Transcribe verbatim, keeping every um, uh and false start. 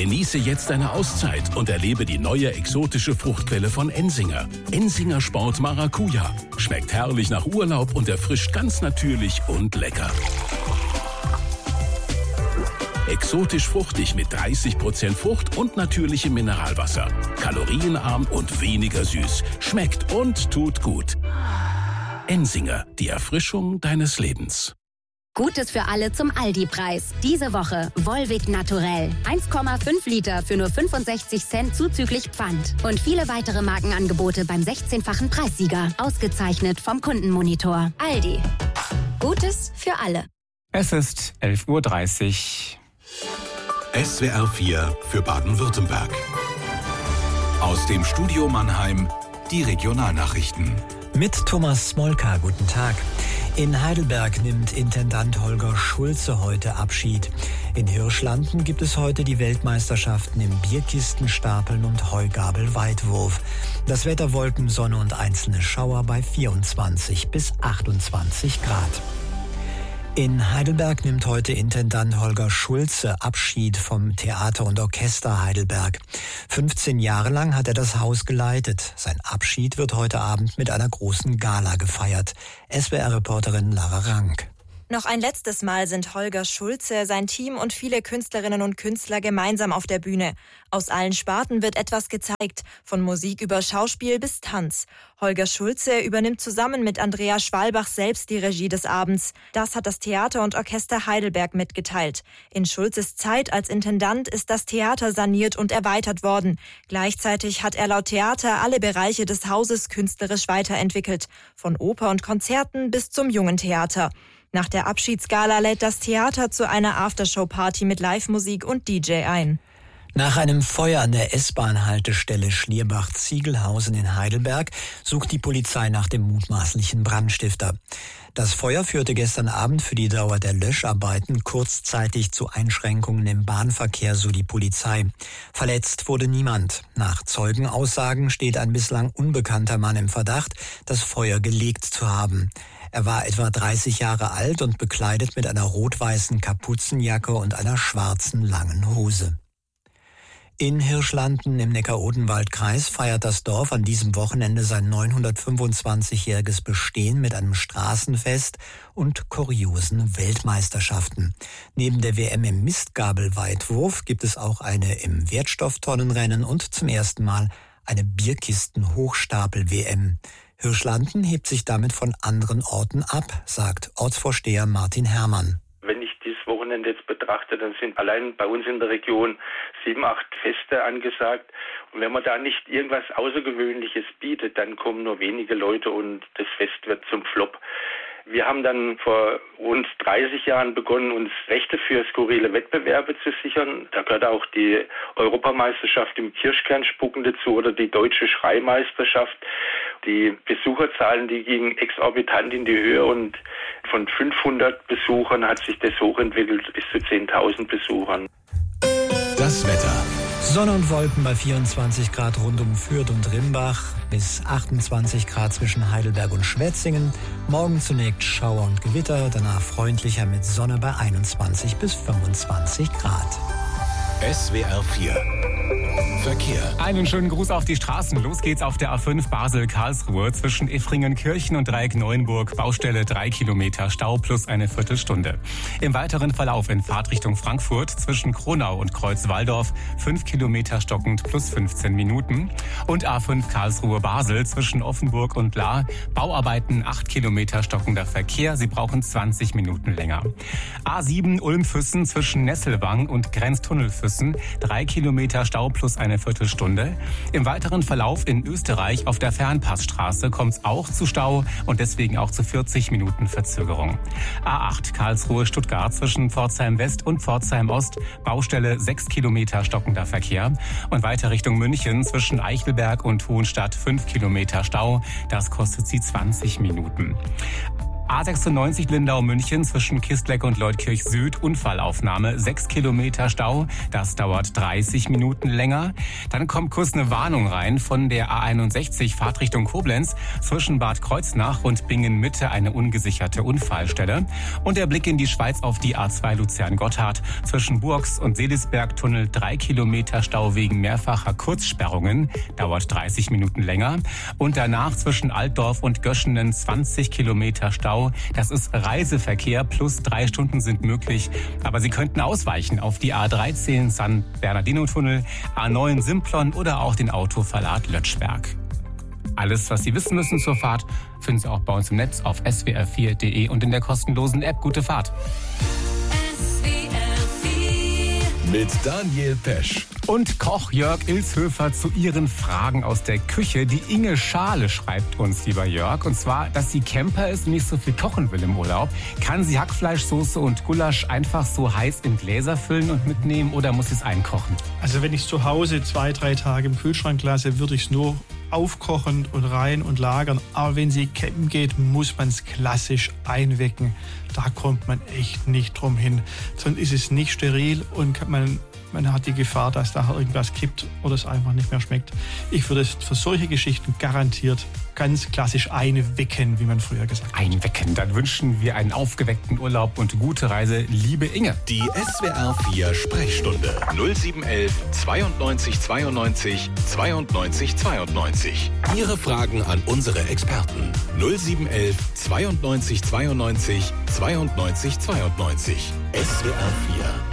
Genieße jetzt eine Auszeit und erlebe die neue exotische Fruchtquelle von Ensinger. Ensinger Sport Maracuja. Schmeckt herrlich nach Urlaub und erfrischt ganz natürlich und lecker. Exotisch fruchtig mit dreißig Prozent Frucht und natürlichem Mineralwasser. Kalorienarm und weniger süß. Schmeckt und tut gut. Ensinger, die Erfrischung deines Lebens. Gutes für alle zum Aldi-Preis. Diese Woche Volvic Naturell. eins Komma fünf Liter für nur fünfundsechzig Cent zuzüglich Pfand. Und viele weitere Markenangebote beim sechzehnfachen Preissieger. Ausgezeichnet vom Kundenmonitor. Aldi. Gutes für alle. Es ist elf Uhr dreißig. S W R vier für Baden-Württemberg. Aus dem Studio Mannheim die Regionalnachrichten. Mit Thomas Smolka, guten Tag. In Heidelberg nimmt Intendant Holger Schulze heute Abschied. In Hirschlanden gibt es heute die Weltmeisterschaften im Bierkistenstapeln und Heugabelweitwurf. Das Wetter Wolken, Sonne und einzelne Schauer bei vierundzwanzig bis achtundzwanzig Grad. In Heidelberg nimmt heute Intendant Holger Schulze Abschied vom Theater und Orchester Heidelberg. fünfzehn Jahre lang hat er das Haus geleitet. Sein Abschied wird heute Abend mit einer großen Gala gefeiert. S W R-Reporterin Lara Rank. Noch ein letztes Mal sind Holger Schulze, sein Team und viele Künstlerinnen und Künstler gemeinsam auf der Bühne. Aus allen Sparten wird etwas gezeigt, von Musik über Schauspiel bis Tanz. Holger Schulze übernimmt zusammen mit Andrea Schwalbach selbst die Regie des Abends. Das hat das Theater und Orchester Heidelberg mitgeteilt. In Schulzes Zeit als Intendant ist das Theater saniert und erweitert worden. Gleichzeitig hat er laut Theater alle Bereiche des Hauses künstlerisch weiterentwickelt. Von Oper und Konzerten bis zum Jungen Theater. Nach der Abschiedsgala lädt das Theater zu einer Aftershow-Party mit Live-Musik und D J ein. Nach einem Feuer an der S-Bahn-Haltestelle Schlierbach-Ziegelhausen in Heidelberg sucht die Polizei nach dem mutmaßlichen Brandstifter. Das Feuer führte gestern Abend für die Dauer der Löscharbeiten kurzzeitig zu Einschränkungen im Bahnverkehr, so die Polizei. Verletzt wurde niemand. Nach Zeugenaussagen steht ein bislang unbekannter Mann im Verdacht, das Feuer gelegt zu haben. Er war etwa dreißig Jahre alt und bekleidet mit einer rot-weißen Kapuzenjacke und einer schwarzen langen Hose. In Hirschlanden im Neckar-Odenwald-Kreis feiert das Dorf an diesem Wochenende sein neunhundertfünfundzwanzigjähriges Bestehen mit einem Straßenfest und kuriosen Weltmeisterschaften. Neben der W M im Mistgabelweitwurf gibt es auch eine im Wertstofftonnenrennen und zum ersten Mal eine Bierkisten-Hochstapel-W M. Hirschlanden hebt sich damit von anderen Orten ab, sagt Ortsvorsteher Martin Herrmann. Wenn ich dieses Wochenende jetzt betrachte, dann sind allein bei uns in der Region sieben, acht Feste angesagt. Und wenn man da nicht irgendwas Außergewöhnliches bietet, dann kommen nur wenige Leute und das Fest wird zum Flop. Wir haben dann vor rund dreißig Jahren begonnen, uns Rechte für skurrile Wettbewerbe zu sichern. Da gehört auch die Europameisterschaft im Kirschkernspucken dazu oder die Deutsche Schreimeisterschaft. Die Besucherzahlen, die gingen exorbitant in die Höhe und von fünfhundert Besuchern hat sich das hochentwickelt bis zu zehntausend Besuchern. Das Wetter. Sonne und Wolken bei vierundzwanzig Grad rund um Fürth und Rimbach, bis achtundzwanzig Grad zwischen Heidelberg und Schwetzingen. Morgen zunächst Schauer und Gewitter, danach freundlicher mit Sonne bei einundzwanzig bis fünfundzwanzig Grad. S W R vier Verkehr. Einen schönen Gruß auf die Straßen. Los geht's auf der A fünf Basel-Karlsruhe zwischen Effringen-Kirchen und Dreieck-Neuenburg. Baustelle drei Kilometer Stau plus eine Viertelstunde. Im weiteren Verlauf in Fahrtrichtung Frankfurt zwischen Kronau und Kreuzwaldorf fünf Kilometer stockend plus fünfzehn Minuten. Und A fünf Karlsruhe-Basel zwischen Offenburg und Lahr. Bauarbeiten acht Kilometer stockender Verkehr. Sie brauchen zwanzig Minuten länger. A sieben Ulm-Füssen zwischen Nesselwang und Grenztunnelfüssen. drei Kilometer Stau plus eine Viertelstunde. Im weiteren Verlauf in Österreich auf der Fernpassstraße kommt es auch zu Stau und deswegen auch zu vierzig Minuten Verzögerung. A acht Karlsruhe-Stuttgart zwischen Pforzheim West und Pforzheim Ost. Baustelle sechs Kilometer stockender Verkehr. Und weiter Richtung München zwischen Eichelberg und Hohenstadt fünf Kilometer Stau. Das kostet sie zwanzig Minuten. A sechsundneunzig Lindau-München zwischen Kistleck und Leutkirch Süd, Unfallaufnahme, sechs Kilometer Stau. Das dauert dreißig Minuten länger. Dann kommt kurz eine Warnung rein von der A einundsechzig Fahrtrichtung Koblenz zwischen Bad Kreuznach und Bingen-Mitte, eine ungesicherte Unfallstelle. Und der Blick in die Schweiz auf die A zwei Luzern-Gotthard zwischen Burgs und Seelisberg-Tunnel, drei Kilometer Stau wegen mehrfacher Kurzsperrungen, dauert dreißig Minuten länger. Und danach zwischen Altdorf und Göschenen zwanzig Kilometer Stau. Das ist Reiseverkehr, plus drei Stunden sind möglich. Aber Sie könnten ausweichen auf die A dreizehn San Bernardino-Tunnel, A neun Simplon oder auch den Autoverlad Lötschberg. Alles, was Sie wissen müssen zur Fahrt, finden Sie auch bei uns im Netz auf s w r vier punkt d e und in der kostenlosen App. Gute Fahrt. Mit Daniel Pesch. Und Koch Jörg Ilshöfer zu Ihren Fragen aus der Küche. Die Inge Schale schreibt uns, lieber Jörg, und zwar, dass sie Camper ist und nicht so viel kochen will im Urlaub. Kann sie Hackfleischsoße und Gulasch einfach so heiß in Gläser füllen und mitnehmen oder muss sie es einkochen? Also wenn ich es zu Hause zwei, drei Tage im Kühlschrank lasse, würde ich es nur aufkochen und rein und lagern. Aber wenn sie campen geht, muss man es klassisch einwecken. Da kommt man echt nicht drum hin. Sonst ist es nicht steril und man, man hat die Gefahr, dass da irgendwas kippt oder es einfach nicht mehr schmeckt. Ich würde es für solche Geschichten garantiert ganz klassisch einwecken, wie man früher gesagt hat. Einwecken. Dann wünschen wir einen aufgeweckten Urlaub und gute Reise, liebe Inge. Die S W R vier Sprechstunde null sieben eins eins zweiundneunzig zweiundneunzig zweiundneunzig zweiundneunzig. Ihre Fragen an unsere Experten null sieben eins eins zweiundneunzig zweiundneunzig zweiundneunzig zweiundneunzig. S W R vier